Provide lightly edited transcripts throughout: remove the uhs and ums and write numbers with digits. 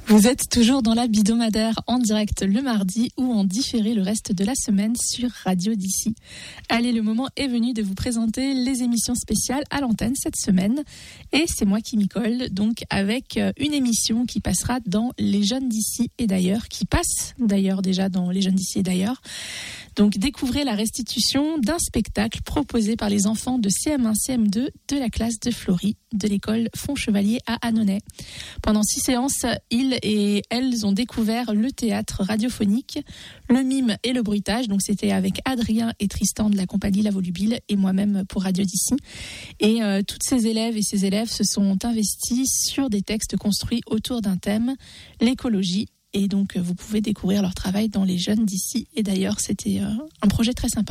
Vous êtes toujours dans la Bidomadaire en direct le mardi ou en différé le reste de la semaine sur Radio d'ici. Allez, le moment est venu de vous présenter les émissions spéciales à l'antenne cette semaine. Et c'est moi qui m'y colle, donc avec une émission qui passera dans Les Jeunes d'ici et d'ailleurs, qui passe d'ailleurs déjà dans Les Jeunes d'ici et d'ailleurs. Donc découvrez la restitution d'un spectacle proposé par les enfants de CM1, CM2 de la classe de Flory de l'école Font-Chevalier à Annonay. Pendant 6 séances, ils et elles ont découvert le théâtre radiophonique, le mime et le bruitage. Donc c'était avec Adrien et Tristan de la compagnie La Volubile et moi-même pour Radio d'ici. Et toutes ces élèves et ces élèves se sont investis sur des textes construits autour d'un thème, l'écologie. Et donc, vous pouvez découvrir leur travail dans Les Jeunes d'ici. Et d'ailleurs, c'était un projet très sympa.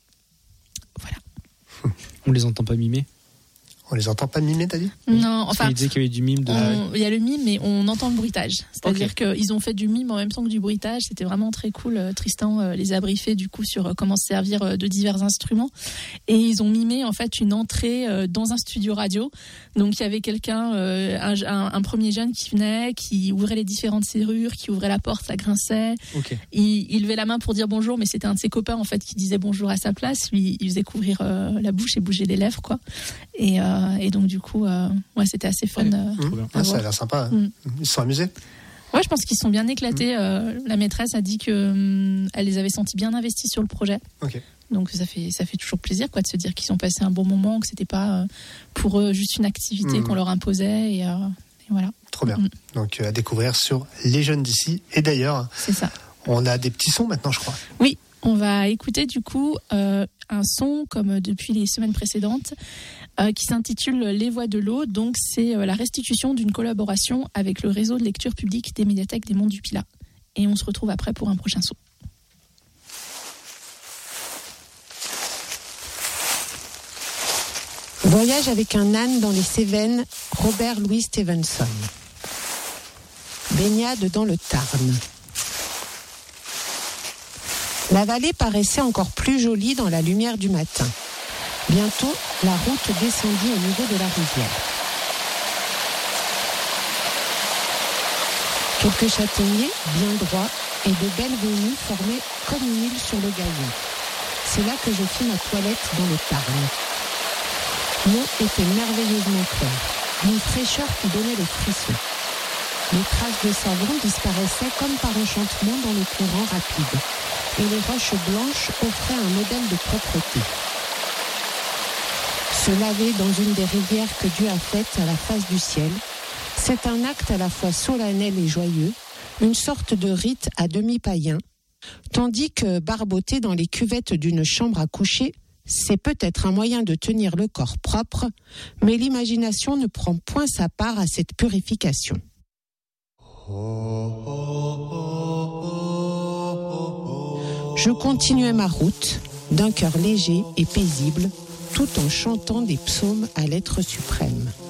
Voilà. On les entend pas mimer ? On les entend pas mimer, t'as dit ? Non, enfin... Il disait qu'il y avait du mime. Il y a le mime, mais on entend le bruitage. C'est-à-dire qu'ils ont fait du mime en même temps que du bruitage. C'était vraiment très cool. Tristan les a briefés du coup sur comment se servir de divers instruments. Et ils ont mimé en fait une entrée dans un studio radio. Donc il y avait quelqu'un, un premier jeune qui venait, qui ouvrait les différentes serrures, qui ouvrait la porte, ça grinçait. Okay. Il levait la main pour dire bonjour, mais c'était un de ses copains en fait qui disait bonjour à sa place. Lui, il faisait couvrir la bouche et bouger les lèvres, quoi. Et donc du coup, ouais, c'était assez fun. Ça a l'air sympa. Ils se sont amusés. Ouais, je pense qu'ils sont bien éclatés. La maîtresse a dit que elle les avait sentis bien investis sur le projet. Okay. Donc ça fait toujours plaisir, quoi, de se dire qu'ils ont passé un bon moment, que c'était pas pour eux juste une activité qu'on leur imposait et voilà. Trop bien. Donc à découvrir sur Les Jeunes d'ici et d'ailleurs. C'est ça. On a des petits sons maintenant, je crois. Oui, on va écouter du coup un son comme depuis les semaines précédentes. Qui s'intitule Les Voix de l'eau. Donc, c'est la restitution d'une collaboration avec le réseau de lecture publique des médiathèques des Monts du Pilat. Et on se retrouve après pour un prochain son. Voyage avec un âne dans les Cévennes, Robert Louis Stevenson. Baignade dans le Tarn. La vallée paraissait encore plus jolie dans la lumière du matin. Bientôt, la route descendit au niveau de la rivière. Quelques châtaigniers, bien droits, et de belles venues formaient comme une île sur le gazon. C'est là que je fis ma toilette dans le Tarn. L'eau était merveilleusement claire, d'une fraîcheur qui donnait le frisson. Les traces de savon disparaissaient comme par enchantement dans le courant rapide, et les roches blanches offraient un modèle de propreté. Se laver dans une des rivières que Dieu a faites à la face du ciel, c'est un acte à la fois solennel et joyeux, une sorte de rite à demi-païen, tandis que barboter dans les cuvettes d'une chambre à coucher, c'est peut-être un moyen de tenir le corps propre, mais l'imagination ne prend point sa part à cette purification. Je continuais ma route, d'un cœur léger et paisible, tout en chantant des psaumes à l'être suprême.